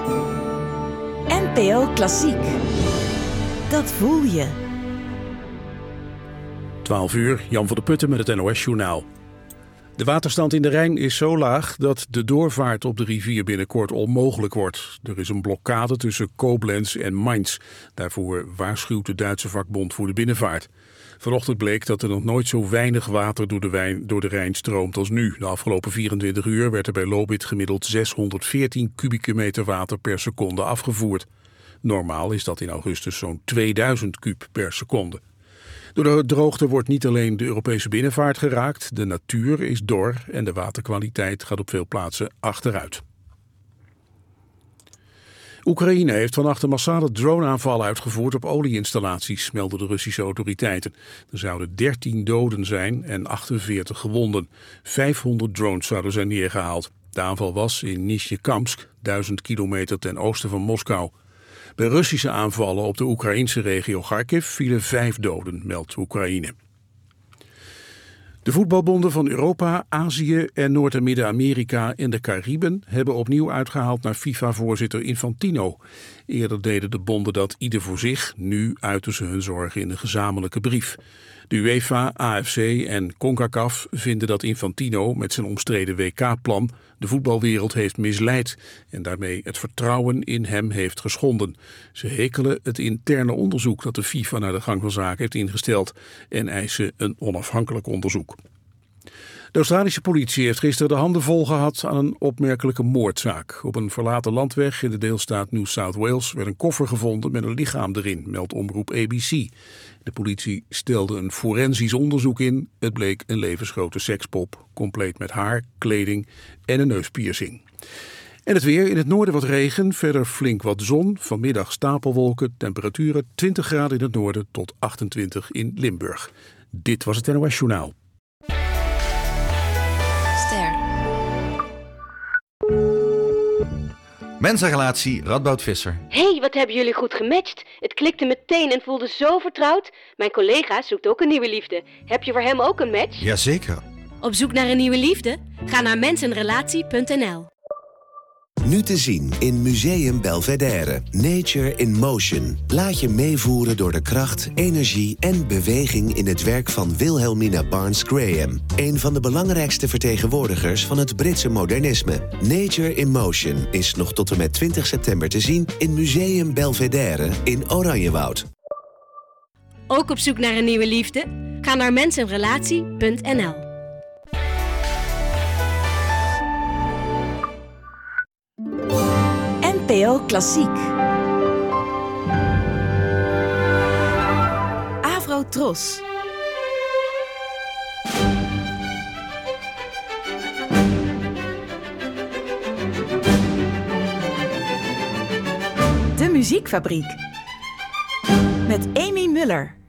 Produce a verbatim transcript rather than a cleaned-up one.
N P O Klassiek. Dat voel je. twaalf uur, Jan van der Putten met het N O S-journaal. De waterstand in de Rijn is zo laag dat de doorvaart op de rivier binnenkort onmogelijk wordt. Er is een blokkade tussen Koblenz en Mainz. Daarvoor waarschuwt de Duitse vakbond voor de binnenvaart. Vanochtend bleek dat er nog nooit zo weinig water door de, wijn, door de Rijn stroomt als nu. De afgelopen vierentwintig uur werd er bij Lobith gemiddeld zeshonderdveertien kubieke meter water per seconde afgevoerd. Normaal is dat in augustus zo'n tweeduizend kub per seconde. Door de droogte wordt niet alleen de Europese binnenvaart geraakt, de natuur is dor en de waterkwaliteit gaat op veel plaatsen achteruit. Oekraïne heeft vannacht een massale droneaanval uitgevoerd op olieinstallaties, melden de Russische autoriteiten. Er zouden dertien doden zijn en achtenveertig gewonden. vijfhonderd drones zouden zijn neergehaald. De aanval was in Nizhnekamsk, duizend kilometer ten oosten van Moskou. Bij Russische aanvallen op de Oekraïnse regio Kharkiv vielen vijf doden, meldt Oekraïne. De voetbalbonden van Europa, Azië en Noord- en Midden-Amerika en de Cariben hebben opnieuw uitgehaald naar FIFA-voorzitter Infantino. Eerder deden de bonden dat ieder voor zich, nu uiten ze hun zorgen in een gezamenlijke brief. De UEFA, A F C en CONCACAF vinden dat Infantino met zijn omstreden W K-plan de voetbalwereld heeft misleid en daarmee het vertrouwen in hem heeft geschonden. Ze hekelen het interne onderzoek dat de FIFA naar de gang van zaken heeft ingesteld en eisen een onafhankelijk onderzoek. De Australische politie heeft gisteren de handen vol gehad aan een opmerkelijke moordzaak. Op een verlaten landweg in de deelstaat New South Wales werd een koffer gevonden met een lichaam erin, meldt omroep A B C. De politie stelde een forensisch onderzoek in. Het bleek een levensgrote sekspop, compleet met haar, kleding en een neuspiercing. En het weer, in het noorden wat regen, verder flink wat zon. Vanmiddag stapelwolken, temperaturen twintig graden in het noorden tot achtentwintig in Limburg. Dit was het N O S-journaal. Mensenrelatie, Radboud Visser. Hé, hey, wat hebben jullie goed gematcht. Het klikte meteen en voelde zo vertrouwd. Mijn collega zoekt ook een nieuwe liefde. Heb je voor hem ook een match? Jazeker. Op zoek naar een nieuwe liefde? Ga naar mensenrelatie punt n l. Nu te zien in Museum Belvedere. Nature in Motion. Laat je meevoeren door de kracht, energie en beweging in het werk van Wilhelmina Barnes Graham. Een van de belangrijkste vertegenwoordigers van het Britse modernisme. Nature in Motion is nog tot en met twintig september te zien in Museum Belvedere in Oranjewoud. Ook op zoek naar een nieuwe liefde? Ga naar mensenrelatie punt n l. N P O Klassiek. Avro Tros. De Muziekfabriek. Met Amy Muller.